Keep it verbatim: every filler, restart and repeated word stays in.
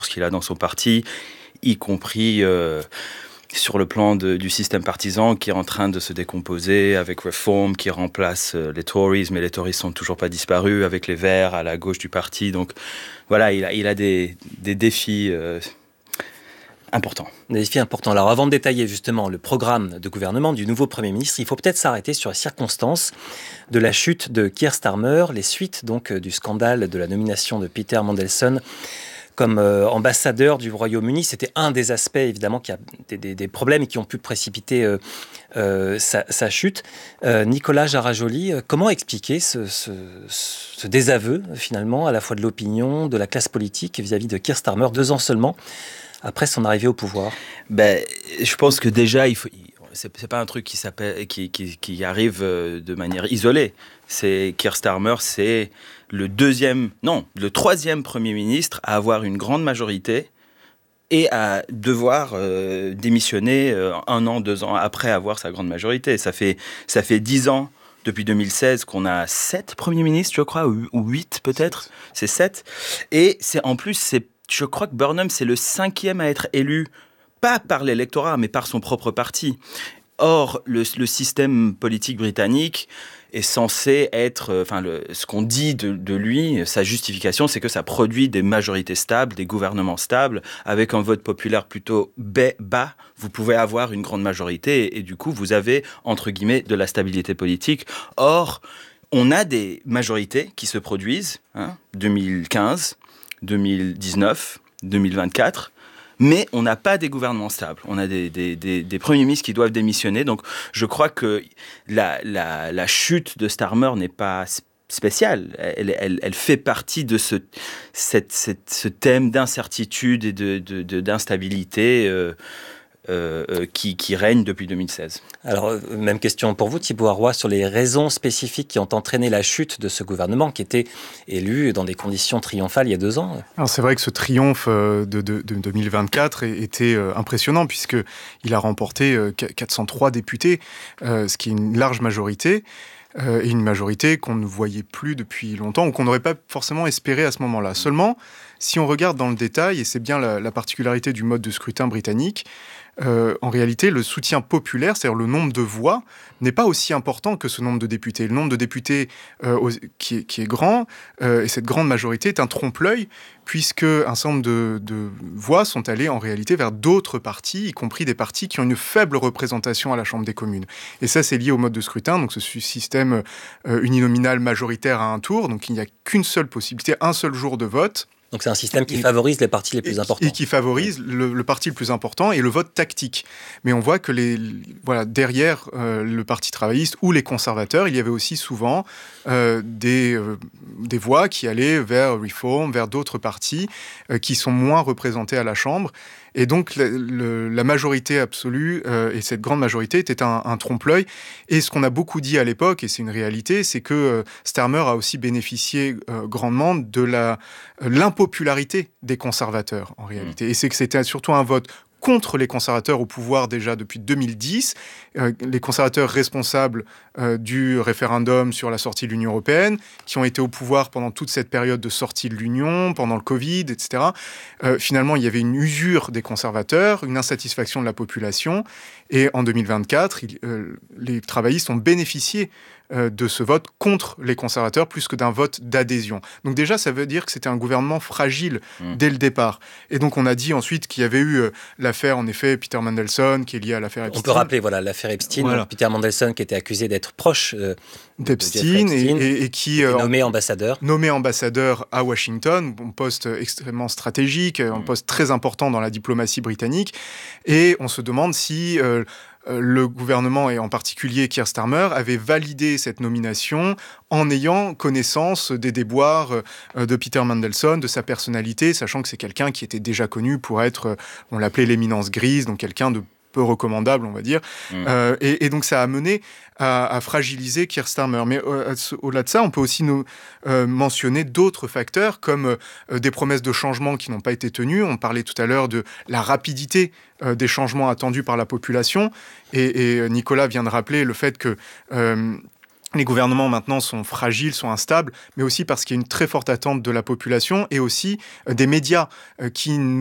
qu'il a dans son parti, y compris euh, sur le plan de, du système partisan qui est en train de se décomposer avec Reform qui remplace euh, les Tories, mais les Tories sont toujours pas disparus, avec les Verts à la gauche du parti. Donc voilà, il a, il a des, des défis euh, importants. Des défis importants. Alors avant de détailler justement le programme de gouvernement du nouveau Premier ministre, il faut peut-être s'arrêter sur les circonstances de la chute de Keir Starmer, les suites donc du scandale de la nomination de Peter Mandelson comme euh, ambassadeur du Royaume-Uni. C'était un des aspects, évidemment, qui a des, des, des problèmes et qui ont pu précipiter euh, euh, sa, sa chute. Euh, Nicolas Jarajoli, euh, comment expliquer ce, ce, ce désaveu, finalement, à la fois de l'opinion, de la classe politique vis-à-vis de Keir Starmer, deux ans seulement après son arrivée au pouvoir? Ben, je pense que déjà, il faut... C'est, c'est pas un truc qui, s'appelle, qui, qui, qui arrive de manière isolée. C'est, Keir Starmer, c'est le deuxième, non, le troisième Premier ministre à avoir une grande majorité et à devoir euh, démissionner euh, un an, deux ans après avoir sa grande majorité. Ça fait, ça fait dix ans, depuis deux mille seize, qu'on a sept Premiers ministres, je crois, ou, ou huit peut-être. C'est sept. Et c'est, en plus, c'est, je crois que Burnham, c'est le cinquième à être élu pas par l'électorat, mais par son propre parti. Or, le, le système politique britannique est censé être... Enfin, le, ce qu'on dit de, de lui, sa justification, c'est que ça produit des majorités stables, des gouvernements stables. Avec un vote populaire plutôt bas, vous pouvez avoir une grande majorité et, et du coup, vous avez, entre guillemets, de la stabilité politique. Or, on a des majorités qui se produisent, hein, deux mille quinze, deux mille dix-neuf, deux mille vingt-quatre... Mais on n'a pas des gouvernements stables. On a des, des, des, des premiers ministres qui doivent démissionner. Donc, je crois que la, la, la chute de Starmer n'est pas spéciale. Elle, elle, elle fait partie de ce, cette, cette, ce thème d'incertitude et de, de, de, d'instabilité euh, euh, qui, qui règne depuis deux mille seize. Alors, même question pour vous, Thibaut Arroy, sur les raisons spécifiques qui ont entraîné la chute de ce gouvernement qui était élu dans des conditions triomphales il y a deux ans. Alors, c'est vrai que ce triomphe de, de, de deux mille vingt-quatre était impressionnant puisqu'il a remporté quatre cent trois députés, ce qui est une large majorité. Et une majorité qu'on ne voyait plus depuis longtemps ou qu'on n'aurait pas forcément espéré à ce moment-là. Seulement, si on regarde dans le détail, et c'est bien la, la particularité du mode de scrutin britannique, Euh, en réalité, le soutien populaire, c'est-à-dire le nombre de voix, n'est pas aussi important que ce nombre de députés. Le nombre de députés euh, aux, qui, est, qui est grand, euh, et cette grande majorité est un trompe-l'œil, puisque un certain nombre de, de voix sont allées en réalité vers d'autres partis, y compris des partis qui ont une faible représentation à la Chambre des communes. Et ça, c'est lié au mode de scrutin, donc ce système euh, uninominal majoritaire à un tour, donc il n'y a qu'une seule possibilité, un seul jour de vote. Donc c'est un système qui favorise les partis les plus importants. Et qui favorise le, le parti le plus important et le vote tactique. Mais on voit que les, voilà, derrière euh, le Parti travailliste ou les conservateurs, il y avait aussi souvent euh, des, euh, des voix qui allaient vers Reform, vers d'autres partis euh, qui sont moins représentés à la Chambre. Et donc, la, le, la majorité absolue, euh, et cette grande majorité, était un, un trompe-l'œil. Et ce qu'on a beaucoup dit à l'époque, et c'est une réalité, c'est que euh, Starmer a aussi bénéficié euh, grandement de la, euh, l'impopularité des conservateurs, en réalité. Et c'est que c'était surtout un vote contre les conservateurs au pouvoir déjà depuis deux mille dix, euh, les conservateurs responsables euh, du référendum sur la sortie de l'Union européenne, qui ont été au pouvoir pendant toute cette période de sortie de l'Union, pendant le Covid, et cetera. Euh, finalement, il y avait une usure des conservateurs, une insatisfaction de la population, et en deux mille vingt-quatre, il, euh, les travaillistes ont bénéficié de ce vote contre les conservateurs plus que d'un vote d'adhésion. Donc déjà, ça veut dire que c'était un gouvernement fragile mmh. dès le départ. Et donc on a dit ensuite qu'il y avait eu euh, l'affaire, en effet, Peter Mandelson, qui est liée à l'affaire Epstein. On peut rappeler, voilà, l'affaire Epstein, voilà. Peter Mandelson qui était accusé d'être proche euh, d'Epstein de et, et, et qui... Euh, nommé ambassadeur. Nommé ambassadeur à Washington, un poste extrêmement stratégique, mmh. un poste très important dans la diplomatie britannique. Et on se demande si... Euh, le gouvernement, et en particulier Keir Starmer, avait validé cette nomination en ayant connaissance des déboires de Peter Mandelson, de sa personnalité, sachant que c'est quelqu'un qui était déjà connu pour être, on l'appelait l'éminence grise, donc quelqu'un de peu recommandable, on va dire. Mmh. Euh, et, et donc, ça a mené à, à fragiliser Keir Starmer. Mais euh, au-delà de ça, on peut aussi nous euh, mentionner d'autres facteurs, comme euh, des promesses de changement qui n'ont pas été tenues. On parlait tout à l'heure de la rapidité euh, des changements attendus par la population. Et, et Nicolas vient de rappeler le fait que... Euh, les gouvernements maintenant sont fragiles, sont instables, mais aussi parce qu'il y a une très forte attente de la population et aussi euh, des médias euh, qui